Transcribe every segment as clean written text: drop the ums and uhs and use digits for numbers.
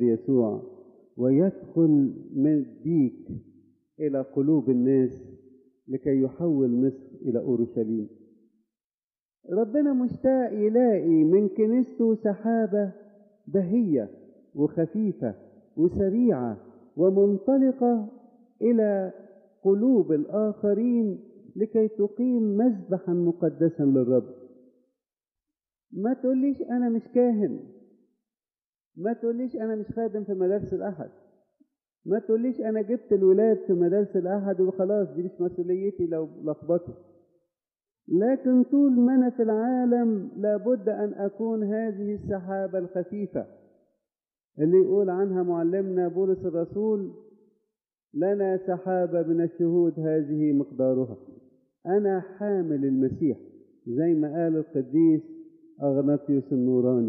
يسوع ويدخل من بيك إلى قلوب الناس لكي يحول مصر إلى أورشليم. ربنا مشتاق يلاقي من كنيسته سحابة بهية وخفيفة وسريعة ومنطلقة إلى قلوب الآخرين لكي تقيم مذبحا مقدسا للرب. ما تقوليش أنا مش كاهن، ما تقوليش أنا مش خادم في مدارس الأحد، ما تقوليش أنا جبت الولاد في مدارس الأحد وخلاص دي مش مسؤوليتي لو لخبطوا. لكن طول ما أنا في العالم لابد أن أكون هذه السحابة الخفيفة اللي يقول عنها معلمنا بولس الرسول: لنا سحابة من الشهود هذه مقدارها. أنا حامل المسيح زي ما قال القديس أغناطيوس النوراني: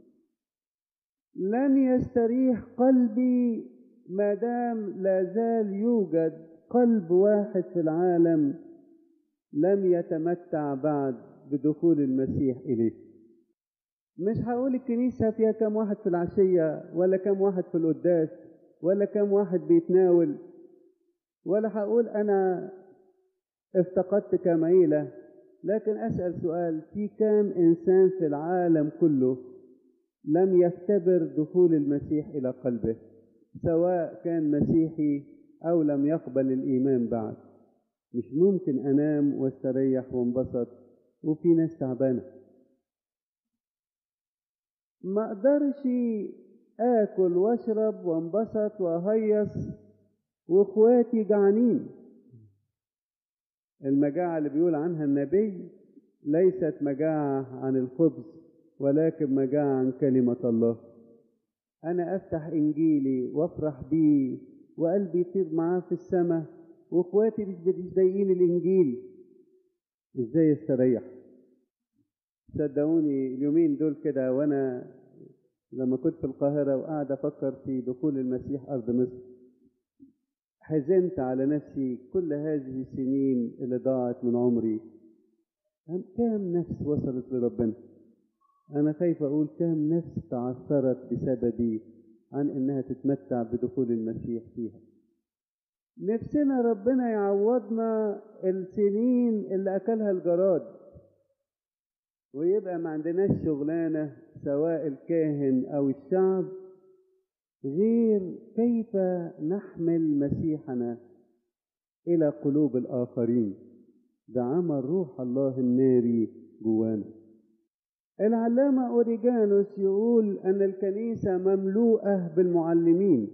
لن يستريح قلبي ما دام لا زال يوجد قلب واحد في العالم لم يتمتع بعد بدخول المسيح إليه. مش هقول الكنيسة فيها كم واحد في العشية ولا كم واحد في القداس ولا كم واحد بيتناول، ولا هقول أنا افتقدت كم عيلة، لكن أسأل سؤال: في كم إنسان في العالم كله لم يختبر دخول المسيح إلى قلبه، سواء كان مسيحي أو لم يقبل الإيمان بعد؟ مش ممكن أنام واستريح وانبسط وفي ناس تعبانة. ما أقدرش آكل واشرب وانبسط وأهيص وإخواتي جعانين. المجاعة اللي بيقول عنها النبي ليست مجاعة عن الخبز ولكن مجاعة عن كلمة الله. أنا أفتح إنجيلي وأفرح بيه وقلبي يطير معاه في السماء وإخواتي مش بيضايقين الإنجيل، إزاي استريح؟ صدقوني اليومين دول كده وأنا لما كنت في القاهرة وقاعد أفكر في دخول المسيح أرض مصر، حزنت على نفسي كل هذه السنين اللي ضاعت من عمري. كم نفس وصلت لربنا؟ أنا خايف أقول كم نفس تعثرت بسببي عن إنها تتمتع بدخول المسيح فيها. نفسنا ربنا يعوضنا السنين اللي أكلها الجراد ويبقى ما عندناش شغلانة سواء الكاهن أو الشعب غير كيف نحمل مسيحنا إلى قلوب الآخرين بعمل روح الله الناري جوانا. العلامة أوريجانوس يقول أن الكنيسة مملوءة بالمعلمين،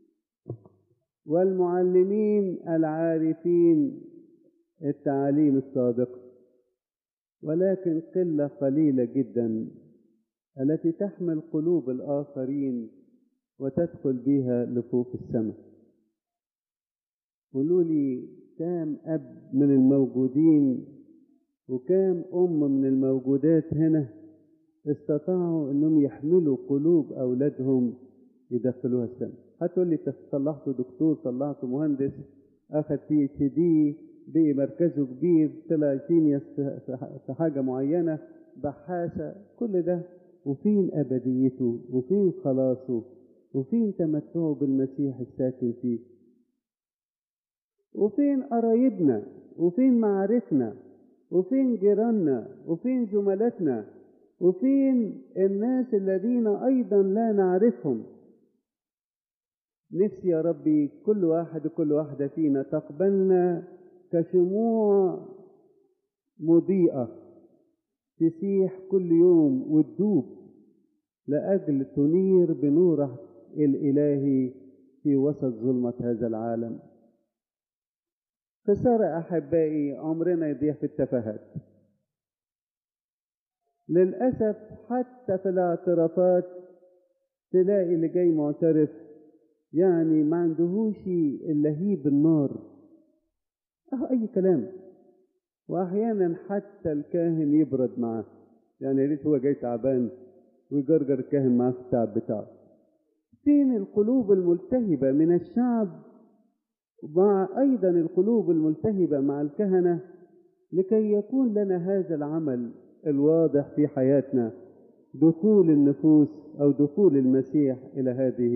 والمعلمين العارفين التعاليم الصادقة، ولكن قلة قليلة جدا التي تحمل قلوب الآخرين وتدخل بها لفوق السماء. قولوا لي كام أب من الموجودين وكام أم من الموجودات هنا استطاعوا أنهم يحملوا قلوب أولادهم يدخلوها السماء؟ هتقول لي طلعته دكتور، طلعته مهندس، أخذ PhD، بقي مركزه كبير، طلع سينيوس في حاجة معينة، بحاثة، كل ده وفين أبديته وفين خلاصه وفين تمتعه بالمسيح الساكن فيه؟ وفين قرايبنا وفين معارفنا وفين جيراننا وفين زملاتنا وفين الناس الذين أيضا لا نعرفهم؟ نفسي يا ربي كل واحد وكل واحدة فينا تقبلنا كشموع مضيئة تسيح كل يوم وتدوب لأجل تنير بنوره الإلهي في وسط ظلمة هذا العالم. خسارة أحبائي عمرنا يضيع في التفاهات. للأسف حتى في الاعترافات تلاقي اللي جاي معترف يعني ما عندهوش اللهيب النار، أي كلام. وأحيانا حتى الكاهن يبرد معاه، يعني ياريت هو جاي تعبان ويجرجر الكاهن معاه في التعب بتاعه. فين القلوب الملتهبة من الشعب مع أيضا القلوب الملتهبة مع الكهنة لكي يكون لنا هذا العمل الواضح في حياتنا، دخول النفوس أو دخول المسيح إلى هذه